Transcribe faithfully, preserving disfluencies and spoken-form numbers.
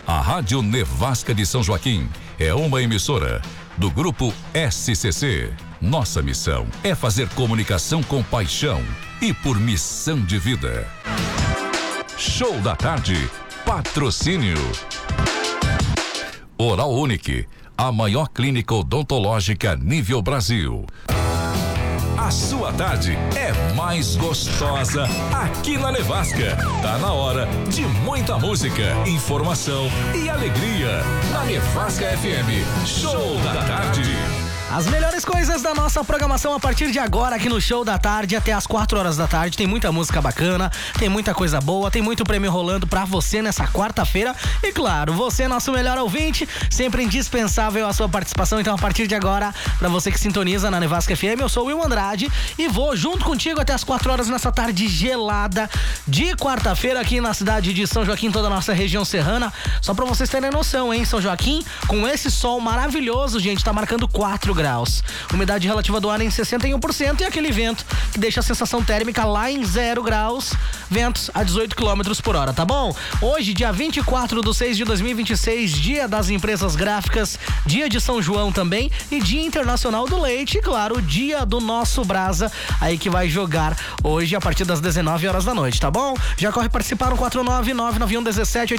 A Rádio Nevasca de São Joaquim é uma emissora do Grupo S C C. Nossa missão é fazer comunicação com paixão e por missão de vida. Show da tarde. Patrocínio. Oral Unique, a maior clínica odontológica nível Brasil. A sua tarde é mais gostosa aqui na Nevasca. Tá na hora de muita música, informação e alegria. Na Nevasca F M, Show da Tarde. As melhores coisas da nossa programação a partir de agora aqui no Show da Tarde até as quatro horas da tarde. Tem muita música bacana, tem muita coisa boa, tem muito prêmio rolando pra você nessa quarta-feira. E claro, você, nosso melhor ouvinte, sempre indispensável a sua participação. Então a partir de agora, pra você que sintoniza na Nevasca F M, eu sou o Will Andrade e vou junto contigo até as quatro horas nessa tarde gelada de quarta-feira aqui na cidade de São Joaquim, toda a nossa região serrana. Só pra vocês terem noção, hein, São Joaquim, com esse sol maravilhoso, gente, tá marcando quatro graus. Umidade relativa do ar em sessenta e um por cento e aquele vento que deixa a sensação térmica lá em zero graus, ventos a dezoito quilômetros por hora, tá bom? Hoje, dia vinte e quatro de seis de dois mil e vinte e seis, dia das empresas gráficas, dia de São João também e dia internacional do leite e, claro, dia do nosso Brasa, aí que vai jogar hoje a partir das dezenove horas da noite, tá bom? Já corre participar no quatro nove nove nove um um sete